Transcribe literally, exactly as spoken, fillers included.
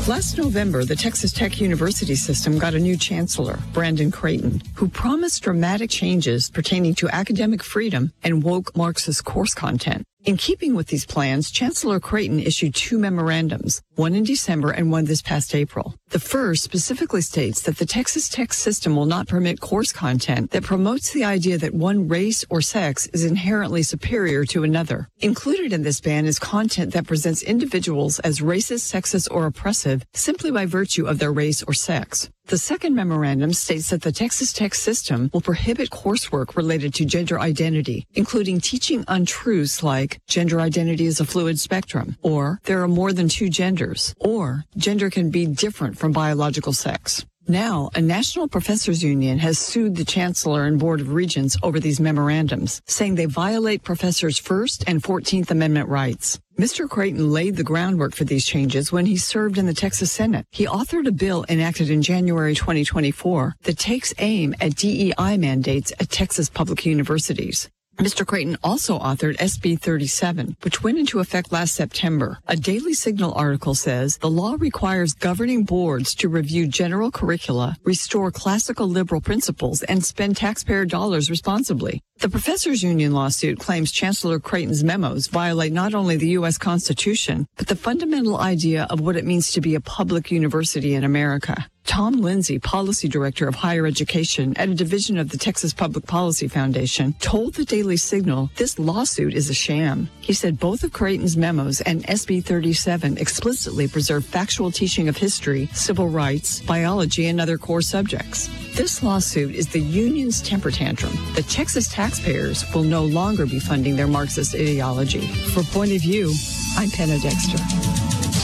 Last November, the Texas Tech University system got a new chancellor, Brandon Creighton, who promised dramatic changes pertaining to academic freedom and woke Marxist course content. In keeping with these plans, Chancellor Creighton issued two memorandums, one in December and one this past April. The first specifically states that the Texas Tech system will not permit course content that promotes the idea that one race or sex is inherently superior to another. Included in this ban is content that presents individuals as racist, sexist, or oppressive simply by virtue of their race or sex. The second memorandum states that the Texas Tech system will prohibit coursework related to gender identity, including teaching untruths like gender identity is a fluid spectrum, or there are more than two genders, or gender can be different from biological sex. Now, a National Professors Union has sued the Chancellor and Board of Regents over these memorandums, saying they violate professors' First and fourteenth Amendment rights. Mister Creighton laid the groundwork for these changes when he served in the Texas Senate. He authored a bill enacted in January twenty twenty-four that takes aim at D E I mandates at Texas public universities. Mister Creighton also authored S B thirty-seven, which went into effect last September. A Daily Signal article says the law requires governing boards to review general curricula, restore classical liberal principles, and spend taxpayer dollars responsibly. The Professors Union lawsuit claims Chancellor Creighton's memos violate not only the U S Constitution, but the fundamental idea of what it means to be a public university in America. Tom Lindsay, Policy Director of Higher Education at a division of the Texas Public Policy Foundation, told the Daily Signal this lawsuit is a sham. He said both of Creighton's memos and S B thirty-seven explicitly preserve factual teaching of history, civil rights, biology, and other core subjects. This lawsuit is the union's temper tantrum. The Texas taxpayers will no longer be funding their Marxist ideology. For Point of View, I'm Penna Dexter.